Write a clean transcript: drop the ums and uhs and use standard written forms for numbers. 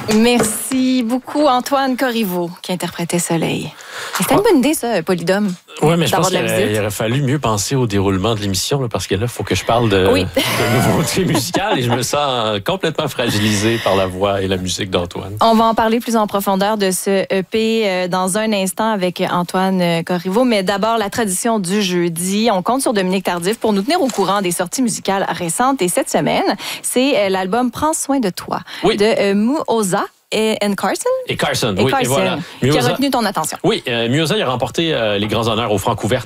Merci beaucoup, Antoine Corriveau, qui interprétait Soleil. C'était une bonne idée, ça, Polydome. Oui, mais je pense qu'il aurait fallu mieux penser au déroulement de l'émission, là, parce que là, il faut que je parle de nouveautés musicales et je me sens complètement fragilisé par la voix et la musique d'Antoine. On va en parler plus en profondeur de ce EP dans un instant avec Antoine Corriveau, mais d'abord, la tradition du jeudi. On compte sur Dominique Tardif pour nous tenir au courant des sorties musicales récentes. Et cette semaine, c'est l'album Prends soin de toi de Muoza. Et Carson? Et Carson, et oui. Carson, Et voilà. Qui a retenu ton attention. Oui, Muoza a remporté les grands honneurs au Francouverte